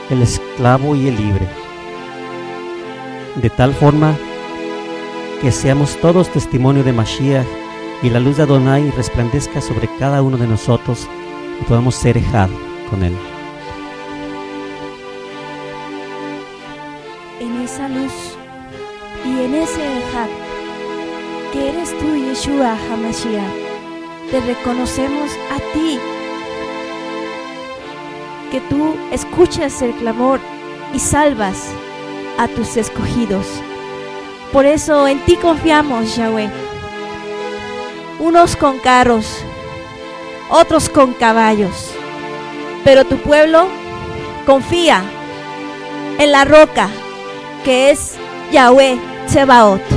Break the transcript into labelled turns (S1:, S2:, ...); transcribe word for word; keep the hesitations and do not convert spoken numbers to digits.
S1: el esclavo y el libre, de tal forma que seamos todos testimonio de Mashiach y la luz de Adonai resplandezca sobre cada uno de nosotros y podamos ser ejad con él.
S2: En esa luz y en ese ejad que eres tú, Yeshua HaMashiach, te reconocemos a ti, que tú escuchas el clamor y salvas a tus escogidos. Por eso en ti confiamos, Yahweh. Unos con carros, otros con caballos, pero tu pueblo confía en la roca que es Yahweh Tsebaot.